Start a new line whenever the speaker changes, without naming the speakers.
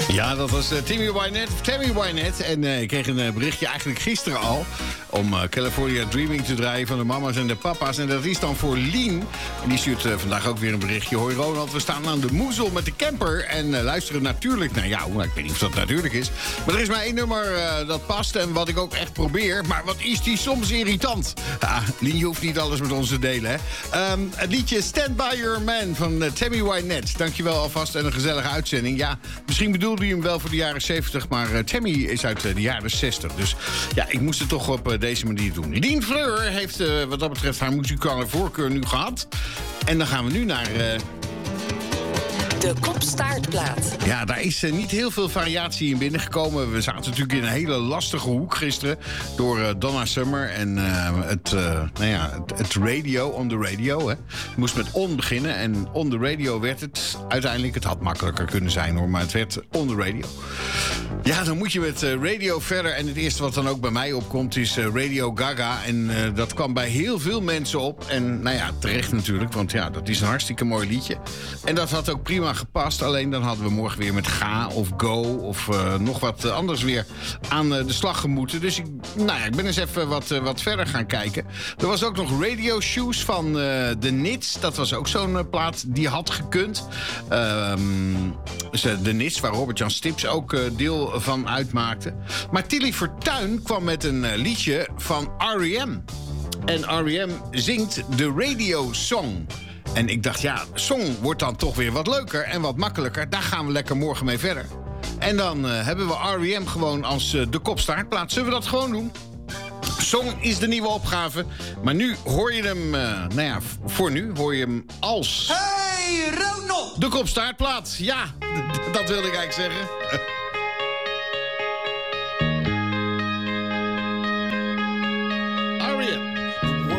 Ja, dat was Tammy Wynette. En ik kreeg een berichtje eigenlijk gisteren al om California Dreaming te draaien van de mama's en de papa's. En dat is dan voor Lien. En die stuurt vandaag ook weer een berichtje. Hoi Ronald, we staan aan de Moezel met de camper en luisteren natuurlijk naar jou. Nou, ik weet niet of dat natuurlijk is. Maar er is maar één nummer dat past en wat ik ook echt probeer. Maar wat is die soms irritant? Lien, je hoeft niet alles met ons te delen, hè? Het liedje Stand By Your Man van Tammy Wynette. Dankjewel alvast en een gezellige uitzending. Ja, misschien bedoelde je hem wel voor de jaren 70, maar Tammy is uit de jaren 60. Dus ja, ik moest het toch op deze manier doen. Lien Fleur heeft wat dat betreft haar muzikale voorkeur nu gehad. En dan gaan we nu naar...
De Kopstaartplaat.
Ja, daar is niet heel veel variatie in binnengekomen. We zaten natuurlijk in een hele lastige hoek gisteren door Donna Summer en het radio, on the radio. Hè. Het moest met on beginnen en on the radio werd het uiteindelijk. Het had makkelijker kunnen zijn hoor, maar het werd on the radio. Ja, dan moet je met radio verder. En het eerste wat dan ook bij mij opkomt is Radio Gaga. En dat kwam bij heel veel mensen op. En nou ja, terecht natuurlijk, want ja, dat is een hartstikke mooi liedje. En dat had ook prima gepast. Alleen dan hadden we morgen weer met Ga of Go of nog wat anders weer aan de slag gemoeten. Dus ik ben eens even wat verder gaan kijken. Er was ook nog Radio Shoes van de Nits. Dat was ook zo'n plaat die had gekund. De Nits, waar Robert-Jan Stips ook deel van uitmaakte. Maar Tilly Fortuyn kwam met een liedje van R.E.M. En R.E.M. zingt de Radio Song. En ik dacht, ja, song wordt dan toch weer wat leuker en wat makkelijker. Daar gaan we lekker morgen mee verder. En dan hebben we R.E.M. gewoon als de kopstaartplaat. Zullen we dat gewoon doen? Song is de nieuwe opgave. Maar nu hoor je hem, voor nu hoor je hem als...
Hey, Ronald!
De kopstaartplaat. Ja, dat wilde ik eigenlijk zeggen.